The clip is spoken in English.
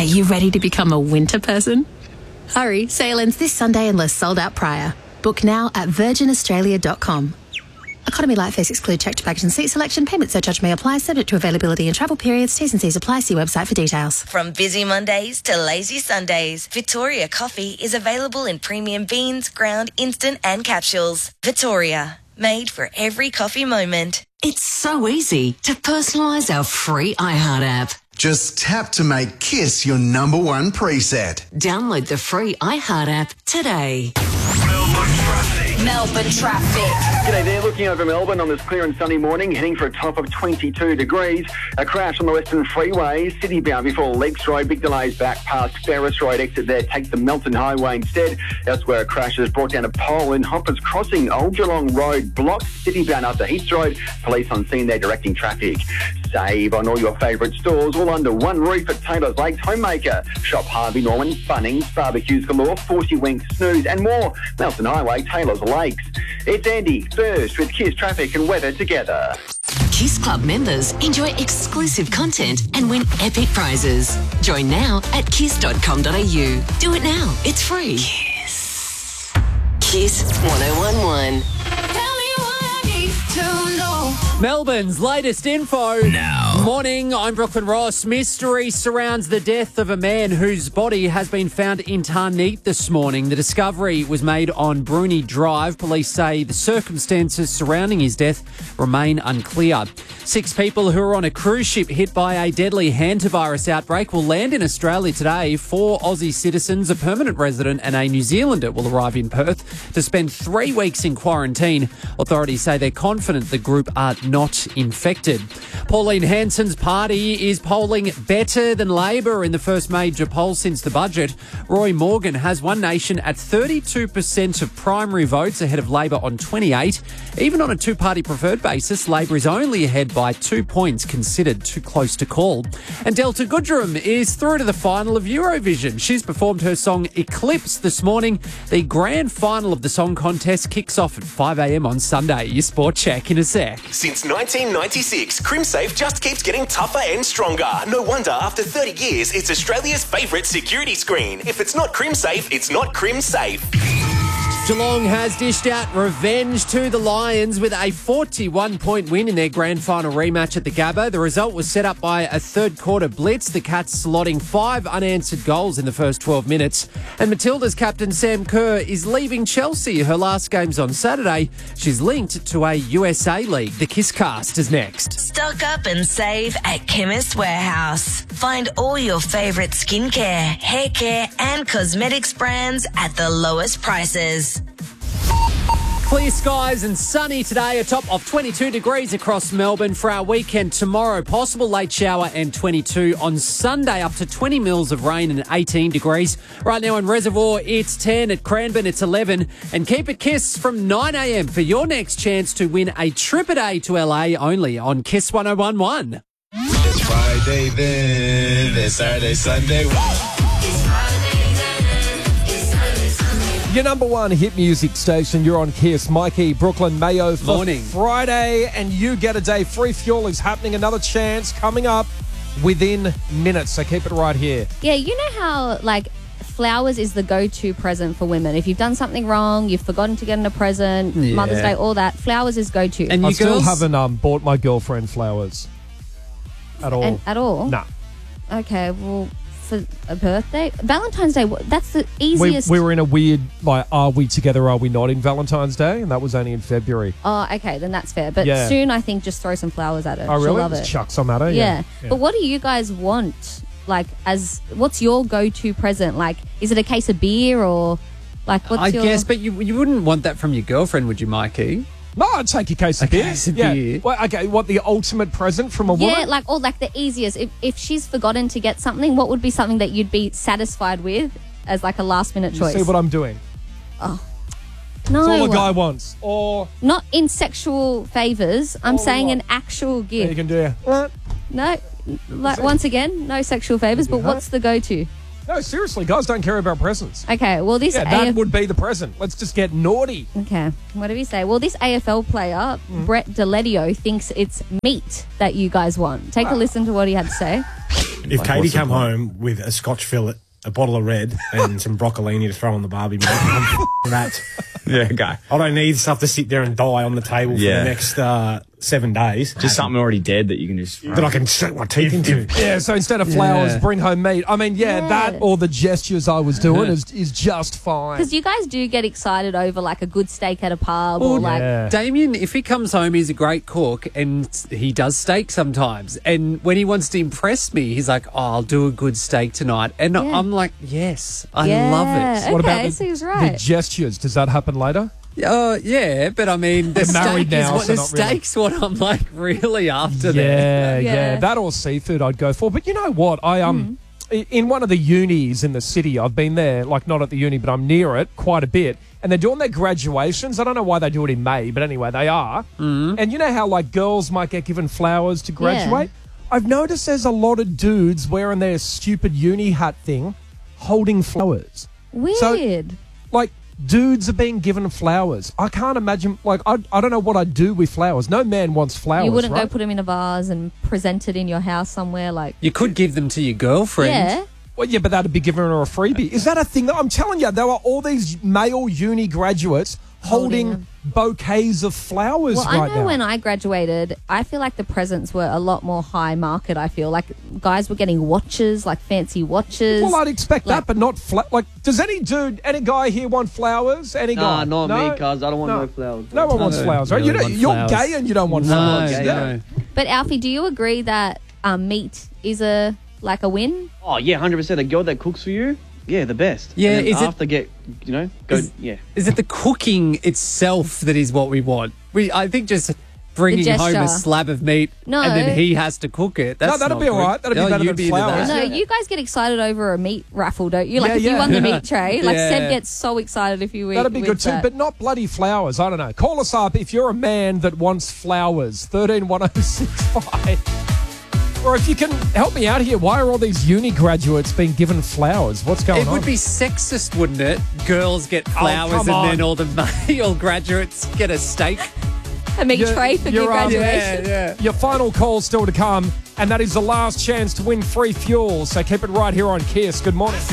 you ready to become a winter person? Hurry, sailing's this Sunday unless sold out prior. Book now at virginaustralia.com. Economy light fares exclude checked baggage and seat selection. Payment surcharge may apply, subject to availability and travel periods. T's and C's apply. See website for details. From busy Mondays to lazy Sundays, Victoria coffee is available in premium beans, ground, instant and capsules. Victoria, made for every coffee moment. It's so easy to personalise our free iHeart app. Just tap to make Kiss your number one preset. Download the free iHeart app today. Melbourne traffic. G'day there, looking over Melbourne on this clear and sunny morning, heading for a top of 22 degrees. A crash on the Western Freeway, city-bound before Lakes Road. Big delays back past Ferris Road. Exit there, take the Melton Highway instead. Elsewhere, a crash has brought down a pole in Hoppers Crossing. Old Geelong Road blocked, city-bound after Heath Road. Police on scene there directing traffic. Save on all your favourite stores, all under one roof at Taylor's Lakes Homemaker. Shop Harvey Norman, Bunnings, Barbecues Galore, 40 Winks, Snooze and more. Melton Highway, Taylor's Lakes. It's Andy, first with Kiss Traffic and Weather together. Kiss Club members enjoy exclusive content and win epic prizes. Join now at kiss.com.au. Do it now. It's free. Kiss 1011. Melbourne's latest info. Now. Morning, I'm Brooklyn Ross. Mystery surrounds the death of a man whose body has been found in Tarneet this morning. The discovery was made on Bruni Drive. Police say the circumstances surrounding his death remain unclear. 6 people who are on a cruise ship hit by a deadly hantavirus outbreak will land in Australia today. 4 Aussie citizens, a permanent resident and a New Zealander will arrive in Perth to spend 3 weeks in quarantine. Authorities say they're confident the group are not infected. Pauline Hanson's party is polling better than Labor in the first major poll since the budget. Roy Morgan has One Nation at 32% of primary votes, ahead of Labor on 28. Even on a two-party preferred basis, Labor is only ahead by 2 points, considered too close to call. And Delta Goodrem is through to the final of Eurovision. She's performed her song Eclipse this morning. The grand final of the song contest kicks off at 5 a.m. on Sunday. Your sport check in a sec. Since 1996, CrimSafe just keeps getting tougher and stronger. No wonder after 30 years, it's Australia's favourite security screen. If it's not CrimSafe, it's not CrimSafe. Geelong has dished out revenge to the Lions with a 41-point win in their grand final rematch at the Gabba. The result was set up by a third-quarter blitz, the Cats slotting 5 unanswered goals in the first 12 minutes. And Matilda's captain Sam Kerr is leaving Chelsea. Her last game's on Saturday. She's linked to a USA League. The Kisscast is next. Stock up and save at Chemist Warehouse. Find all your favourite skincare, hair care and cosmetics brands at the lowest prices. Clear skies and sunny today, a top of 22 degrees across Melbourne. For our weekend tomorrow, possible late shower and 22. On Sunday, up to 20 mils of rain and 18 degrees. Right now in Reservoir, it's 10. At Cranbourne, it's 11. And keep it Kiss from 9 a.m. for your next chance to win a trip a day to LA, only on Kiss 1011. It's Friday then, it's Saturday, Sunday. Your number one hit music station, you're on Kiss. Mikey, Brooklyn, Mayo for Morning. Friday, and you get a day. Free fuel is happening. Another chance coming up within minutes, so keep it right here. Yeah, you know how, like, flowers is the go-to present for women. If you've done something wrong, you've forgotten to get in a present, Mother's Day, all that, flowers is go-to. And I you still girls haven't bought my girlfriend flowers at all. At all? Nah. Okay, well, for a birthday? Valentine's Day, that's the easiest. We were in a weird, like, are we together, are we not, in Valentine's Day? And that was only in February. Oh, okay, then that's fair. But Yeah. soon, I think, just throw some flowers at her. Oh, She'll really? love it. Just chuck some at her? Yeah. Yeah. But what do you guys want? Like, what's your go-to present? Like, is it a case of beer or, like, what's I your... guess, but you wouldn't want that from your girlfriend, would you, Mikey? No, I'd take a case of beer. Case of beer. Well, okay, what, the ultimate present from a woman? Yeah, like, or like the easiest. If she's forgotten to get something, what would be something that you'd be satisfied with as like a last-minute choice? See what I'm doing? No. It's all a guy wants. Or... Not in sexual favours. I'm saying an actual Yeah, gift. you can do it. No, like, once again, no sexual favours, but what's the go-to? No, seriously, guys don't care about presents. Okay, well, this... Yeah, that would be the present. Let's just get naughty. Okay, what do we say? Well, this AFL player, Brett Deledio, thinks it's meat that you guys want. Take a listen to what he had to say. If Katie come home with a Scotch fillet, a bottle of red, and some broccolini to throw on the barbie, mate, I'm that. Yeah, go. I don't need stuff to sit there and die on the table for the next 7 days. Just something already dead that you can just... That I can sink my teeth into. Yeah, so instead of flowers, bring home meat. I mean, that or the gestures I was doing is just fine. Because you guys do get excited over like a good steak at a pub or like... Damien, if he comes home, he's a great cook and he does steak sometimes. And when he wants to impress me, he's like, I'll do a good steak tonight. And I'm like, yes, I love it. What about so he's right. the gestures? Does that happen later? Yeah, but I mean, the steak is what the steak's what I'm like really after there. Yeah, that or seafood I'd go for. But you know what? I in one of the unis in the city, I've been there, like not at the uni, but I'm near it quite a bit. And they're doing their graduations. I don't know why they do it in May, but anyway, they are. Mm-hmm. And you know how like girls might get given flowers to graduate? Yeah. I've noticed there's a lot of dudes wearing their stupid uni hat thing, holding flowers. Weird. So, like, dudes are being given flowers. I can't imagine, like, I don't know what I'd do with flowers. No man wants flowers, You wouldn't right? go put them in a vase and present it in your house somewhere, like... You could give them to your girlfriend. Yeah. Well, yeah, but that'd be giving her a freebie. Is that a thing? I'm telling you, there are all these male uni graduates holding bouquets of flowers right now. Well, I know when I graduated, I feel like the presents were a lot more high market, I feel. Like, guys were getting watches, like fancy watches. Well, I'd expect that, but not... like, does any guy here want flowers? Any guy? Nah, not me, cuz I don't want no flowers. No one wants flowers, right? You're gay and you don't want flowers. No. But, Alfie, do you agree that meat is a win? Oh, yeah, 100%. A girl that cooks for you, yeah, the best. Yeah, is it the cooking itself that is what we want? I think just bringing home a slab of meat and then he has to cook it. That'd be all right. That'd be better than flowers. No, you guys get excited over a meat raffle, don't you? Like if you won the meat tray, like Seb gets so excited if you win. That'd be good too, but not bloody flowers. I don't know. Call us up if you're a man that wants flowers. 131065. Or if you can help me out here, why are all these uni graduates being given flowers? What's going on? It would be sexist, wouldn't it? Girls get flowers and then all the male graduates get a steak. A meat tray for your graduation. Yeah. Your final call still to come, and that is the last chance to win free fuel. So keep it right here on Kiss. Good morning.